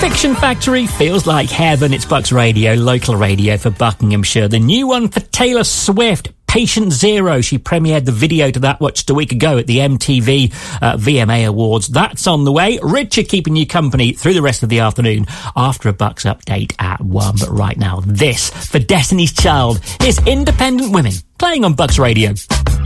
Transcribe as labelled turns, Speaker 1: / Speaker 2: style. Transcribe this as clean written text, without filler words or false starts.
Speaker 1: Fiction Factory feels like heaven. It's Bucks Radio, local radio for Buckinghamshire. The new one for Taylor Swift, Patient Zero. She premiered the video to that watched a week ago at the MTV VMA Awards. That's on the way. Richard keeping you company through the rest of the afternoon after a Bucks update at 1. But right now, this for Destiny's Child is Independent Women, playing on Bucks Radio.